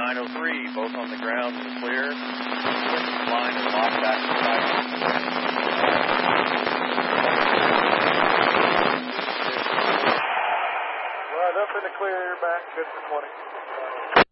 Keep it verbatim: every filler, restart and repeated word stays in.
nine oh three, both on the ground and clear. Line and lock back to five. Right up in the clear, back, good for twenty.